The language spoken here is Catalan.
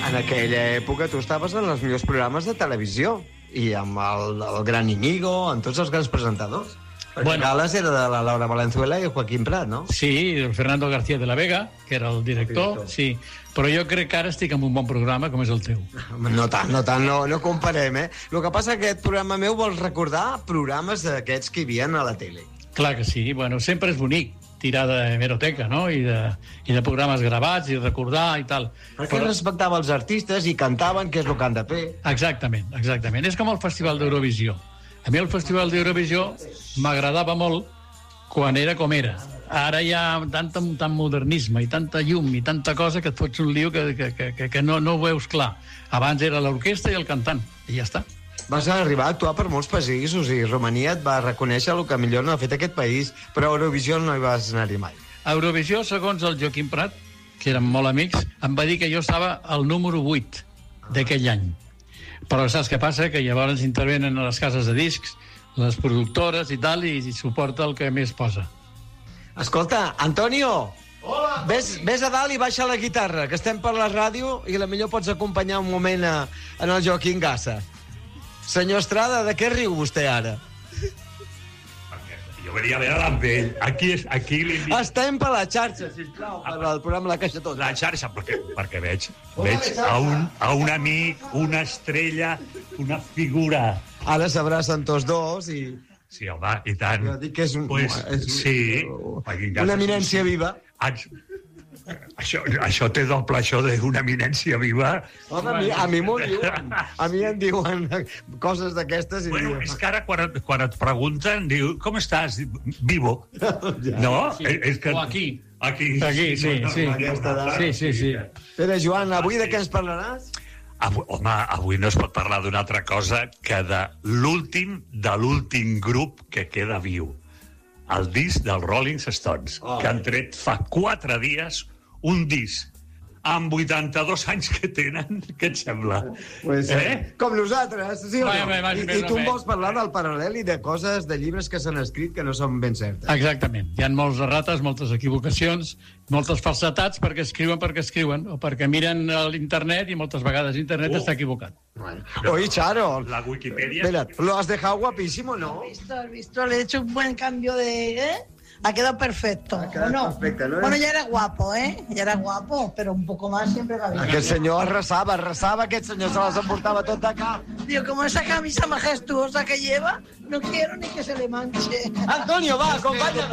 En aquella època tu estaves en els millors programes de televisió i amb el gran Íñigo, amb tots els grans presentadors. Perquè Gales era de la Laura Valenzuela i Joaquín Prat, no? Sí, el Fernando García de la Vega, que era el director, sí. Però jo crec que ara estic en un bon programa, com és el teu. No tant, no comparem, eh? El que passa que aquest programa meu vol recordar programes d'aquests que hi havia a la tele. Clar que sí, bueno, sempre és bonic tirar d'hemeroteca, no? I de programes gravats i recordar i tal. Perquè respectava els artistes i cantaven, que és el que han de fer. Exactament. És com el Festival d'Eurovisió. A mi el Festival d'Eurovisió m'agradava molt quan era com era. Ara hi ha tant modernisme i tanta llum i tanta cosa que et fots un lío que no ho veus clar. Abans era l'orquestra i el cantant, i ja està. Vas arribar a actuar per molts països i Romania et va reconèixer el que millor no ha fet aquest país, però a Eurovisió no hi vas anar-hi mai. A Eurovisió, segons el Joaquim Prat, que érem molt amics, em va dir que jo estava al número 8 d'aquell any. Però saps què passa? Que llavors intervenen a les cases de discs, les productores i tal, i suporta el que més posa. Escolta, Antonio! Hola! Ves a dalt i baixa la guitarra, que estem per la ràdio i la millor pots acompanyar un moment en el Joaquín Gassa. Senyor Estrada, de què riu vostè ara? Jo venia a veure amb ell. Aquí estem per la xarxa, sisplau, per al programa La Caixa Tot. La xarxa, perquè veig a un amic, una estrella, una figura. Ara s'abracen tots dos i... Sí, home, i tant. Jo dic que és sí. Una eminència viva. Això té doble, això d'una eminència viva. Home, a mi m'ho diuen. A mi em diuen coses d'aquestes. Bueno, és que ara quan et pregunten, diu, com estàs? Vivo. No? O aquí. Aquí, sí. Pere Joan, avui de què ens parlaràs? Home, avui no es pot parlar d'una altra cosa que de l'últim grup que queda viu. El disc dels Rolling Stones, que han tret fa 4 dies un disc amb 82 anys que tenen. Què et sembla? Pues, com nosaltres, sí o no? I tu em vols parlar del paral·lel i de coses, de llibres que s'han escrit que no són ben certes. Exactament. Hi ha molts errates, moltes equivocacions, moltes falsetats perquè escriuen, o perquè miren a l'internet i moltes vegades l'internet està equivocat. Bueno. Oye, Charo, la Wikipedia... Espera, lo has dejado guapísimo, ¿no? Has visto, le he hecho un buen cambio de... Ha quedado perfecto. Perfecto, ¿no? Bueno, ya era guapo, Ya era guapo, pero un poco más siempre va bien. Aquest senyor arrasava, aquest senyor se les emportava tot de cap. Digo, como esa camisa majestuosa que lleva, no quiero ni que se le manche. Antonio, va, acompáñanos.